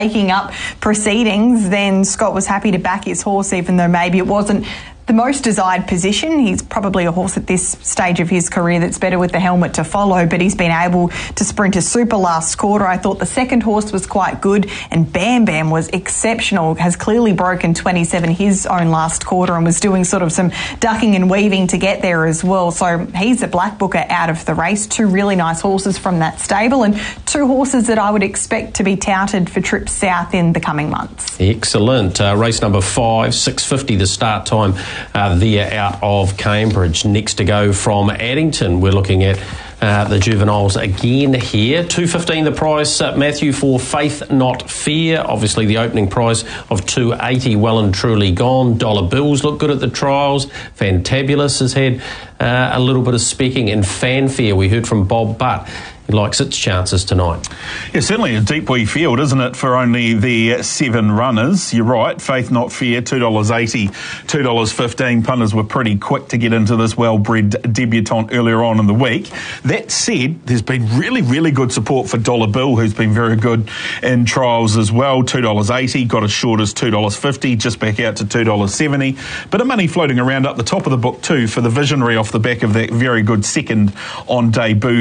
taking up proceedings, then Scott was happy to back his horse, even though maybe it wasn't the most desired position. He's probably a horse at this stage of his career that's better with the helmet to follow, but he's been able to sprint a super last quarter. I thought the second horse was quite good, and Bam Bam was exceptional, has clearly broken 27 his own last quarter and was doing sort of some ducking and weaving to get there as well. So he's a black booker out of the race. Two really nice horses from that stable, and two horses that I would expect to be touted for trips south in the coming months. Excellent. Race number 5, 6:50 the start time there out of Cambridge. Next to go from Addington, we're looking at the juveniles again here. $2.15 the price, Matthew, for Faith Not Fear. Obviously the opening price of $2.80 well and truly gone. Dollar Bills look good at the trials. Fantabulous has had a little bit of specking, and Fanfare, we heard from Bob Butt, he likes its chances tonight. Yeah, certainly a deep wee field, isn't it, for only the 7 runners? You're right, Faith Not Fear, $2.80, $2.15. Punters were pretty quick to get into this well-bred debutante earlier on in the week. That said, there's been really, really good support for Dollar Bill, who's been very good in trials as well. $2.80, got as short as $2.50, just back out to $2.70. Bit of money floating around up the top of the book too for the Visionary off the back of that very good second on debut